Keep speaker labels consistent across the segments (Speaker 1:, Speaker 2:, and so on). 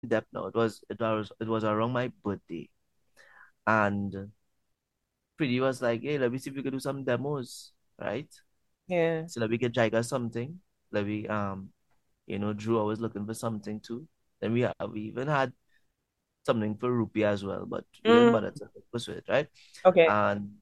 Speaker 1: depth now. It was around my birthday, and Pretty was like, "Hey, let me see if we could do some demos, right?
Speaker 2: Yeah.
Speaker 1: So that we could jagger something. Let me Drew always looking for something too. Then we even had something for Rupee as well, but we didn't
Speaker 2: Mm,
Speaker 1: bother to pursue it, right?
Speaker 2: okay.
Speaker 1: And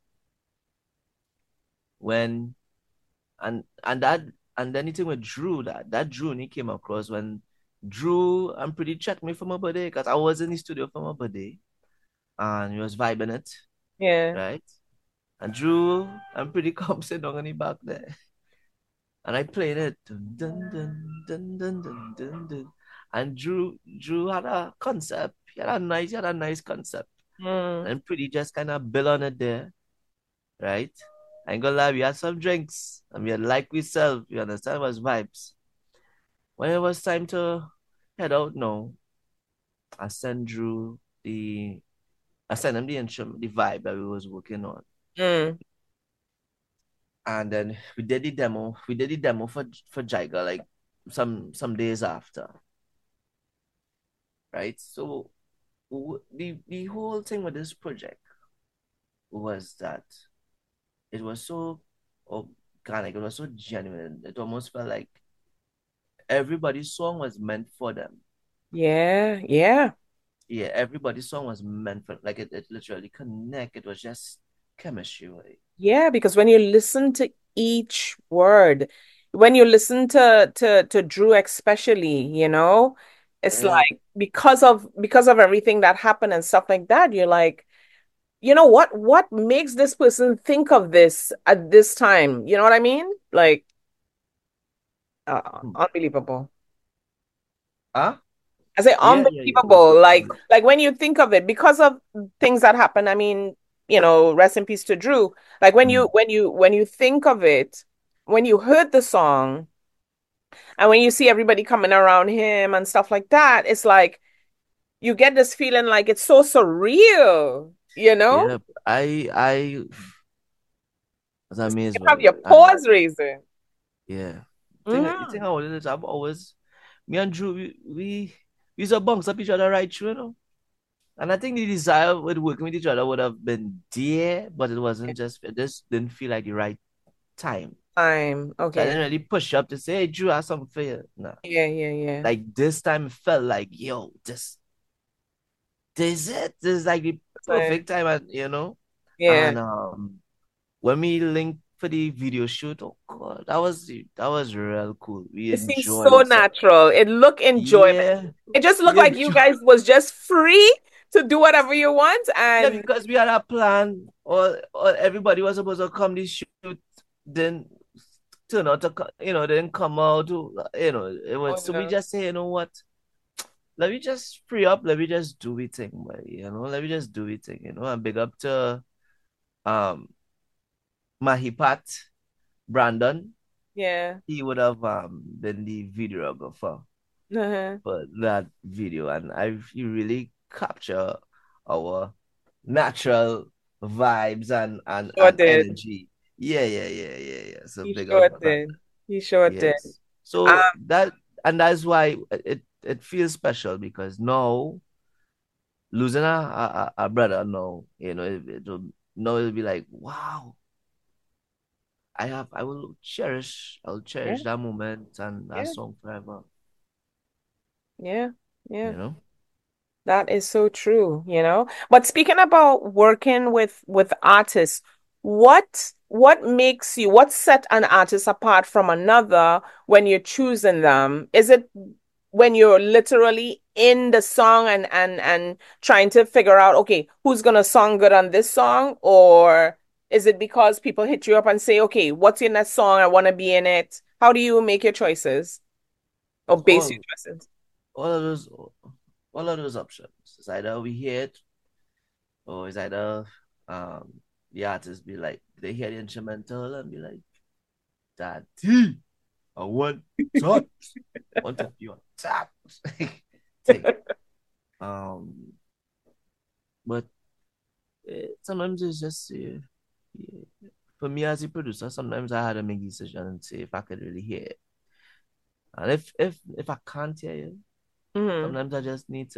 Speaker 1: when and that and then the thing with Drew, that Drew and he came across when Drew I'm pretty checked me for my birthday because I was in the studio for my birthday and he was vibing it,
Speaker 2: Yeah.
Speaker 1: right? And Drew, I'm pretty come sit down on the back there. And I played it. Dun, dun, dun, dun, dun, dun, dun, dun. And Drew had a concept. He had a nice concept.
Speaker 2: Mm,
Speaker 1: And pretty just kind of built on it there, right? I ain't gonna lie, we had some drinks and we had like we sell, you understand it was vibes. When it was time to head out now, I sent Drew the I sent him the instrument, the vibe that we was working on.
Speaker 2: mm.
Speaker 1: And then we did the demo. We did the demo for Jaiga like some days after, right? So the whole thing with this project was that it was so organic, it was so genuine. It almost felt like everybody's song was meant for them.
Speaker 2: Yeah. Yeah.
Speaker 1: Yeah, everybody's song was meant for like it literally connect. It was just chemistry. Like,
Speaker 2: Yeah, because when you listen to each word, when you listen to Drew especially, it's
Speaker 1: yeah.
Speaker 2: like because of everything that happened and stuff like that, you're like, what makes this person think of this at this time? You know what I mean? Like,
Speaker 1: Hmm.
Speaker 2: unbelievable.
Speaker 1: Huh?
Speaker 2: I say
Speaker 1: Yeah.
Speaker 2: unbelievable. Like when you think of it, because of things that happen, I mean, rest in peace to Drew. Like when you
Speaker 1: Mm.
Speaker 2: when you when you think of it, when you heard the song and when you see everybody coming around him and stuff like that, it's like you get this feeling like it's so surreal, you know?
Speaker 1: Yeah, I was
Speaker 2: You
Speaker 1: amazed by
Speaker 2: have
Speaker 1: it.
Speaker 2: your
Speaker 1: And
Speaker 2: paws raising.
Speaker 1: yeah. The thing
Speaker 2: Hmm.
Speaker 1: about it is I've always me and Drew we used to bounce up each other right through, you know. And I think the desire with working with each other would have been there, but it just didn't feel like the right time.
Speaker 2: Time.
Speaker 1: So I
Speaker 2: Okay.
Speaker 1: didn't really push up to say, hey Drew, I have something for you. No.
Speaker 2: Yeah.
Speaker 1: Like this time it felt like, yo, this is it. This is like the
Speaker 2: Time.
Speaker 1: perfect time and
Speaker 2: Yeah.
Speaker 1: and when we linked for the video shoot, oh god, that was real cool. We
Speaker 2: It seems
Speaker 1: enjoyed
Speaker 2: so
Speaker 1: ourselves.
Speaker 2: natural. It looked enjoyable.
Speaker 1: Yeah,
Speaker 2: It just looked
Speaker 1: we
Speaker 2: like you
Speaker 1: enjoy.
Speaker 2: guys was just free to do whatever you want.
Speaker 1: Yeah,
Speaker 2: And
Speaker 1: because we had a plan, or everybody was supposed to come this shoot, then turn out to, didn't come out. It
Speaker 2: oh
Speaker 1: was so we
Speaker 2: no,
Speaker 1: just say, you know what? Let me just free up. Let me just do it thing, boy, Let me just do it thing, And big up to um Mahipat Brandon.
Speaker 2: yeah.
Speaker 1: He would have been the videographer
Speaker 2: Uh-huh.
Speaker 1: for that video, and he really capture our natural vibes and
Speaker 2: Sure
Speaker 1: and
Speaker 2: did.
Speaker 1: energy. Yeah. So
Speaker 2: He
Speaker 1: big up
Speaker 2: sure
Speaker 1: that.
Speaker 2: did. He sure did.
Speaker 1: Yes.
Speaker 2: Um,
Speaker 1: So that's why it feels special because now losing a brother, no, it'll be like, wow, I'll
Speaker 2: yeah,
Speaker 1: cherish that moment and that
Speaker 2: yeah,
Speaker 1: song forever,
Speaker 2: yeah, yeah.
Speaker 1: you know?
Speaker 2: That is so true. But speaking about working with artists, what set an artist apart from another when you're choosing them? Is it when you're literally in the song and trying to figure out, okay, who's gonna song good on this song? Or is it because people hit you up and say, okay, what's in that song? I want to be in it. How do you make your choices or base your
Speaker 1: All
Speaker 2: choices?
Speaker 1: all of those all of those options. It's either we hear it or it's either um the artist be like they hear the instrumental and be like, Daddy, I want touch. I want to feel tap thing. Um but sometimes it's just for me as a producer, sometimes I had to make a decision and say if I could really hear it. And if I can't hear it,
Speaker 2: Hmm.
Speaker 1: Sometimes I just need